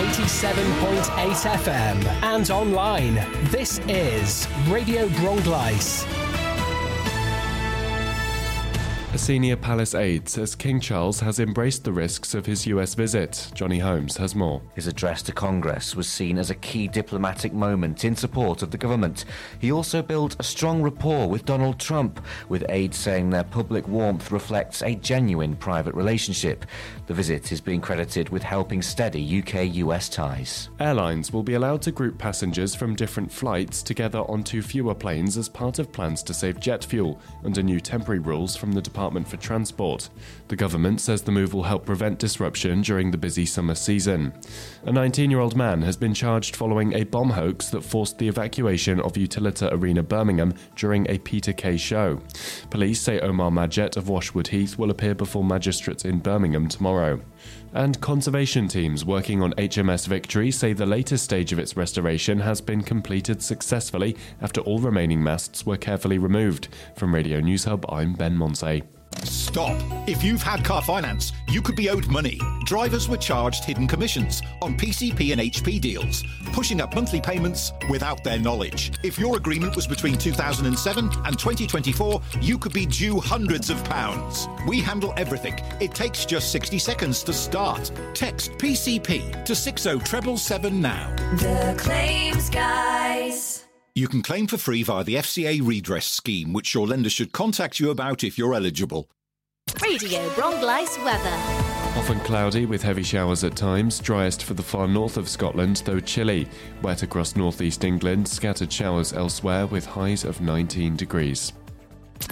87.8 FM and online. This is Radio Bronglais. A senior palace aide says King Charles has embraced the risks of his US visit. Johnny Holmes has more. His address to Congress was seen as a key diplomatic moment in support of the government. He also built a strong rapport with Donald Trump, with aides saying their public warmth reflects a genuine private relationship. The visit is being credited with helping steady UK-US ties. Airlines will be allowed to group passengers from different flights together onto fewer planes as part of plans to save jet fuel under new temporary rules from the Department for Transport. The government says the move will help prevent disruption during the busy summer season. A 19-year-old man has been charged following a bomb hoax that forced the evacuation of Utilita Arena Birmingham during a Peter Kay show. Police say Omar Majet of Washwood Heath will appear before magistrates in Birmingham tomorrow. And conservation teams working on HMS Victory say the latest stage of its restoration has been completed successfully after all remaining masts were carefully removed. From Radio News Hub, I'm Ben Monsey. Stop. If you've had car finance, you could be owed money. Drivers were charged hidden commissions on PCP and HP deals, pushing up monthly payments without their knowledge. If your agreement was between 2007 and 2024, you could be due hundreds of pounds. We handle everything. It takes just 60 seconds to start. Text PCP to 60777 now. The Claims Guys. You can claim for free via the FCA redress scheme, which your lender should contact you about if you're eligible. Radio Bronglais weather. Often cloudy with heavy showers at times, driest for the far north of Scotland, though chilly. Wet across northeast England, scattered showers elsewhere with highs of 19 degrees.